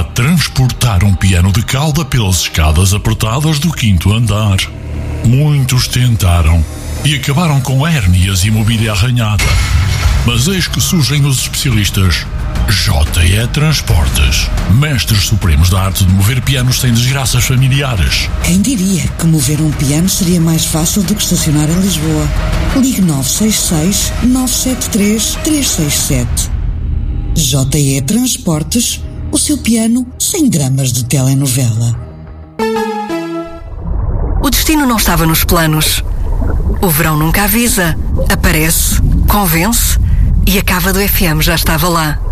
transportar um piano de cauda pelas escadas apertadas do 5º andar. Muitos tentaram e acabaram com hérnias e mobília arranhada. Mas eis que surgem os especialistas JE Transportes, mestres supremos da arte de mover pianos sem desgraças familiares. Quem diria que mover um piano seria mais fácil do que estacionar em Lisboa? Ligue 966 973 367. JE Transportes, o seu piano sem dramas de telenovela. O destino não estava nos planos. O verão nunca avisa, aparece, convence e a cava do FM já estava lá.